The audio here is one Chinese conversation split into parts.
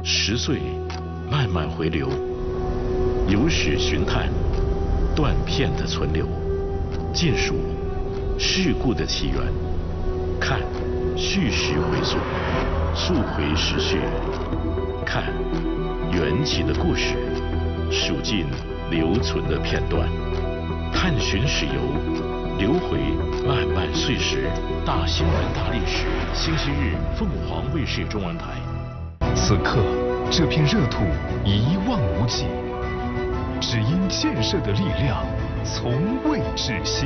10岁慢慢回流，有史寻探，断片的存留，见数事故的起源，看叙事回溯，溯回时序，看缘起的故事，数尽留存的片段，探寻史游，流回漫漫岁时。大新闻大历史，星期日凤凰卫视中文台。 此刻，这片热土一望无际，只因建设的力量从未止息。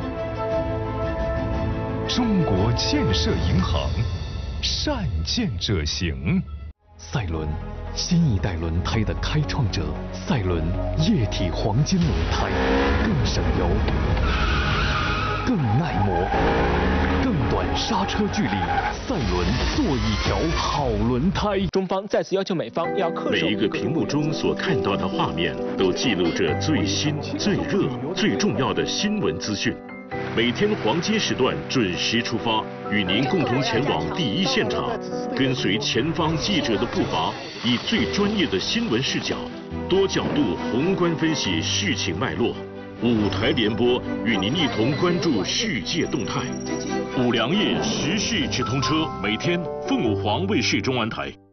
中国建设银行，善建者行。赛伦，新一代轮胎的开创者。赛伦液体黄金轮胎，更省油，更耐磨，更短刹车距离。赛伦做一条好轮胎。 中方再次要求美方要恪守。 每一个屏幕中所看到的画面，都记录着最新、最热、最重要的新闻资讯。每天黄金时段准时出发，与您共同前往第一现场，跟随前方记者的步伐，以最专业的新闻视角，多角度宏观分析事情脉络。5台联播，与您一同关注世界动态。5粮液时事直通车，每天凤凰卫视中文台。